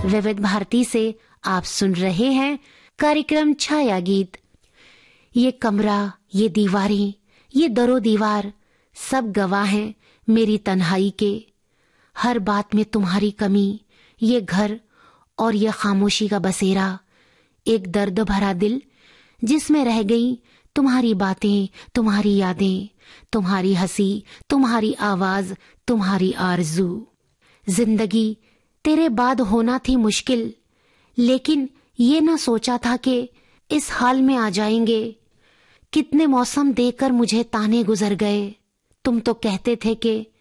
विविध भारती से आप सुन रहे हैं कार्यक्रम छाया गीत। ये कमरा, ये दीवारें, ये दरो दीवार सब गवाह हैं मेरी तन्हाई के। हर बात में तुम्हारी कमी, ये घर और ये खामोशी का बसेरा। एक दर्द भरा दिल जिसमें रह गई तुम्हारी बातें, तुम्हारी यादें, तुम्हारी हंसी, तुम्हारी आवाज, तुम्हारी आरज़ू। जिंदगी तेरे बाद होना थी मुश्किल, लेकिन ये न सोचा था कि इस हाल में आ जाएंगे। कितने मौसम देकर मुझे ताने गुजर गए। तुम तो कहते थे कि